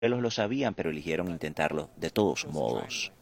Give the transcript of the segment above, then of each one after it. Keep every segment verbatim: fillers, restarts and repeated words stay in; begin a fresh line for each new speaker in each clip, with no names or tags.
abuelos lo sabían, pero eligieron intentarlo de todos modos.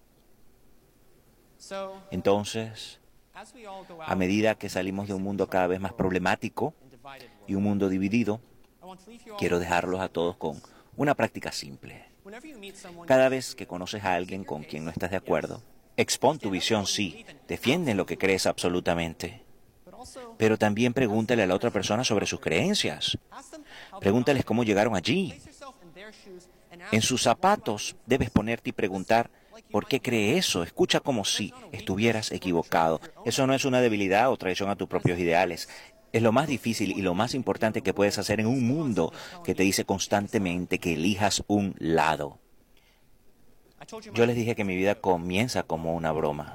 Entonces, a medida que salimos de un mundo cada vez más problemático y un mundo dividido, quiero dejarlos a todos con una práctica simple. Cada vez que conoces a alguien con quien no estás de acuerdo, expón tu visión, sí, defiende lo que crees absolutamente. Pero también pregúntale a la otra persona sobre sus creencias. Pregúntales cómo llegaron allí. En sus zapatos debes ponerte y preguntar, ¿por qué cree eso? Escucha como si estuvieras equivocado. Eso no es una debilidad o traición a tus propios ideales. Es lo más difícil y lo más importante que puedes hacer en un mundo que te dice constantemente que elijas un lado. Yo les dije que mi vida comienza como una broma.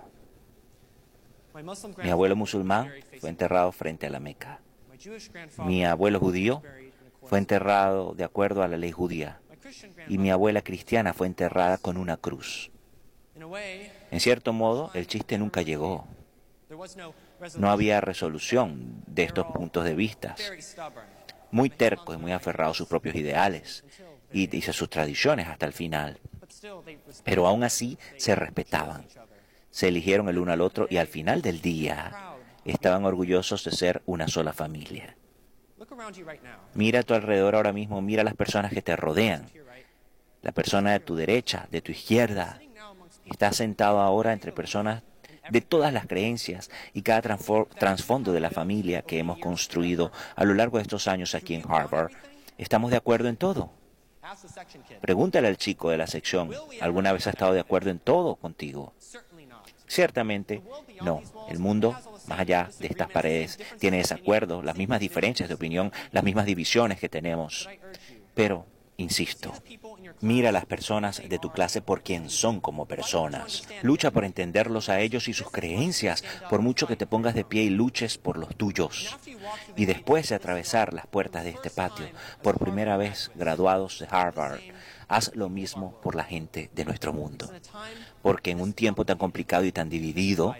Mi abuelo musulmán fue enterrado frente a la Meca. Mi abuelo judío fue enterrado de acuerdo a la ley judía. Y mi abuela cristiana fue enterrada con una cruz. En cierto modo, el chiste nunca llegó. No había resolución de estos puntos de vista. Muy tercos y muy aferrados a sus propios ideales y, y a sus tradiciones hasta el final. Pero aún así se respetaban. Se eligieron el uno al otro y al final del día estaban orgullosos de ser una sola familia. Mira a tu alrededor ahora mismo, mira a las personas que te rodean. La persona de tu derecha, de tu izquierda, está sentado ahora entre personas de todas las creencias y cada trasfondo de la familia que hemos construido a lo largo de estos años aquí en Harvard. ¿Estamos de acuerdo en todo? Pregúntale al chico de la sección, ¿alguna vez ha estado de acuerdo en todo contigo? Ciertamente, no. El mundo, más allá de estas paredes, tiene desacuerdos, las mismas diferencias de opinión, las mismas divisiones que tenemos. Pero, insisto, mira a las personas de tu clase por quien son como personas. Lucha por entenderlos a ellos y sus creencias, por mucho que te pongas de pie y luches por los tuyos. Y después de atravesar las puertas de este patio, por primera vez graduados de Harvard, haz lo mismo por la gente de nuestro mundo. Porque en un tiempo tan complicado y tan dividido,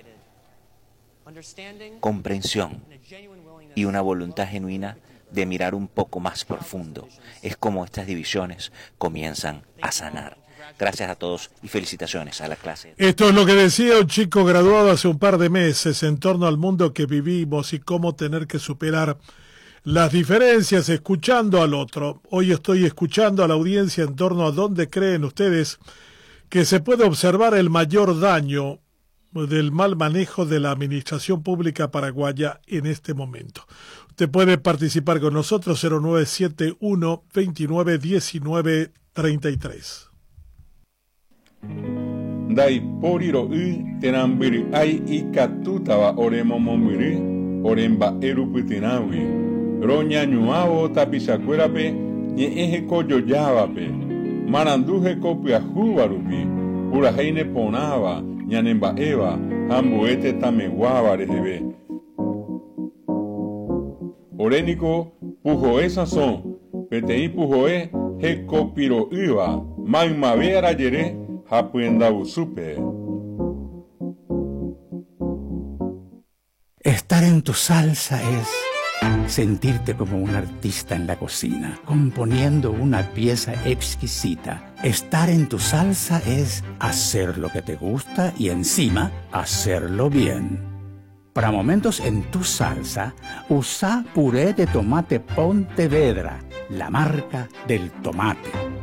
comprensión y una voluntad genuina de mirar un poco más profundo es como estas divisiones comienzan a sanar. Gracias a todos y felicitaciones a la clase.
Esto es lo que decía un chico graduado hace un par de meses en torno al mundo que vivimos y cómo tener que superar las diferencias escuchando al otro. Hoy estoy escuchando a la audiencia en torno a dónde creen ustedes que se puede observar el mayor daño del mal manejo de la administración pública paraguaya en este momento. Usted puede participar con nosotros cero nueve siete uno, veintinueve, diecinueve, treinta y tres.
Dai poriro y tenambiri ai ikatutawa oremomomiri oremba erupitinawi roña ñuao tapisacuerape ñeeje koyoyavape maranduje kopiajuvarupi uraheine ponava ñanembaeva hambuete tameguava reheve orénico pujoe sazón petei pujoe hekopiro iva maimavera yere hapuenda usupe.
Estar en tu salsa es sentirte como un artista en la cocina, componiendo una pieza exquisita. Estar en tu salsa es hacer lo que te gusta y encima hacerlo bien. Para momentos en tu salsa, usa puré de tomate Pontevedra, la marca del tomate.